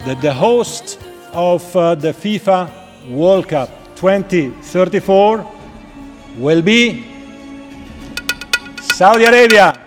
that the host of the FIFA World Cup 2034 will be Saudi Arabia.